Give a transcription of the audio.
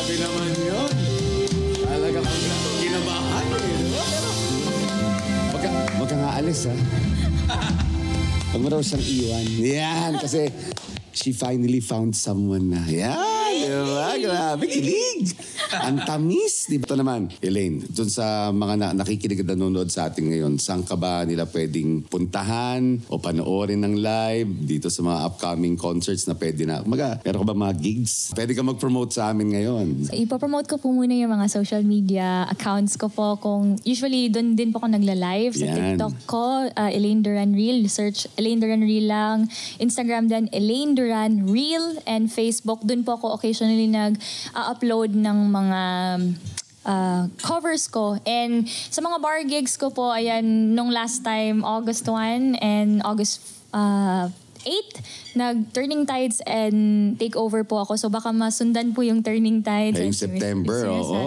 Grabe naman yun. Talaga kang kinabahan eh. Huwag ka nga alis, ha? Huwag mo raw siyang iwan. Yan, kasi she finally found someone na. Yan, diba? Grabe, kilig. Ang tamis. Ito naman, Elaine, dun sa mga nakikinig at nanonood sa atin ngayon, saan ka ba nila pwedeng puntahan o panoorin ng live dito sa mga upcoming concerts na pwede na? Meron ka ba mga gigs? Pwede ka mag-promote sa amin ngayon. Ipopromote ko po muna yung mga social media accounts ko po. Usually, doon din po ako nagla-live sa TikTok ko. Elaine Duran Real. Search Elaine Duran Real lang. Instagram din, Elaine Duran Real. And Facebook, doon po ako occasionally nag-upload ng mga covers ko. And sa mga bar gigs ko po, ayan, nung last time, August 1 and August 8, nag-Turning Tides and Takeover po ako. So baka masundan po yung Turning Tides. Ngayong September, oo.